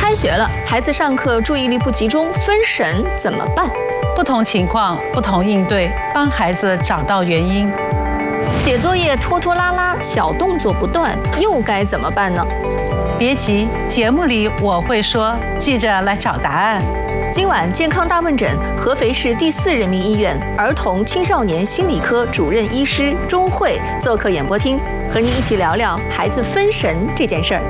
开学了，孩子上课注意力不集中、分神怎么办？ 不同情况不同应对，帮孩子找到原因。 写作业拖拖拉拉，小动作不断，又该怎么办呢？ 别急，节目里我会说，记着来找答案。 今晚健康大问诊，合肥市第4人民医院儿童青少年心理科主任医师钟慧做客演播厅，和您一起聊聊孩子分神这件事儿。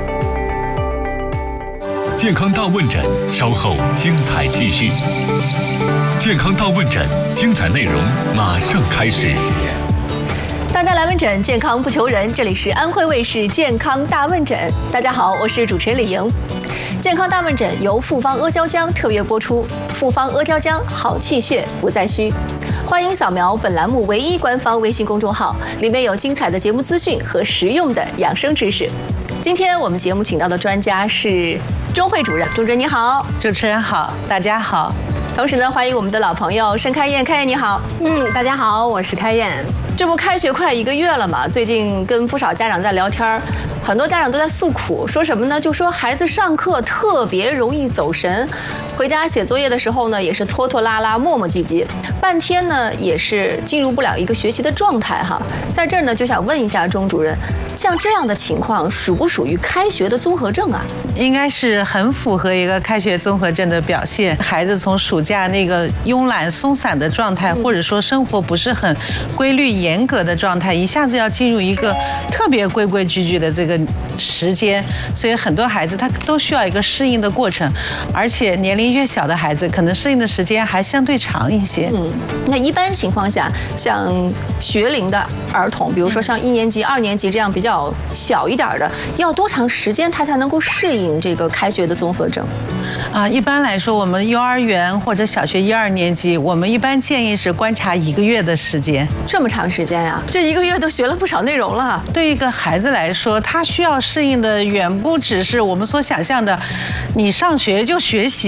健康大问诊，稍后精彩继续。健康大问诊，精彩内容马上开始。 大家来问诊，健康不求人，这里是安徽卫视健康大问诊。大家好，我是主持人李莹。健康大问诊由复方阿胶浆特约播出，复方阿胶浆好气血不再虚。欢迎扫描本栏目唯一官方微信公众号，里面有精彩的节目资讯和实用的养生知识。今天我们节目请到的专家是钟慧主任，钟主任你好。 主持人好，大家好。 同时呢，欢迎我们的老朋友申开燕，开燕你好。 大家好，我是开燕。 这不开学快1个月了嘛，最近跟不少家长在聊天，很多家长都在诉苦，说什么呢？就说孩子上课特别容易走神，回家写作业的时候呢，也是拖拖拉拉、磨磨唧唧，半天呢也是进入不了一个学习的状态哈。在这儿呢，就想问一下钟主任，像这样的情况属不属于开学的综合症啊？ 应该是很符合一个开学综合症的表现。孩子从暑假那个慵懒松散的状态，或者说生活不是很规律严格的状态，一下子要进入一个特别规规矩矩的这个时间，所以很多孩子他都需要一个适应的过程，而且年龄越小的孩子，可能适应的时间还相对长一些。 那一般情况下，像学龄的儿童，比如说像1年级、2年级这样比较小一点的，要多长时间他才能够适应这个开学的综合症？ 一般来说，我们幼儿园或者小学1、2年级，我们一般建议是观察1个月的时间。 这么长时间呀？这1个月都学了不少内容了。 对一个孩子来说，他需要适应的远不只是我们所想象的，你上学就学习。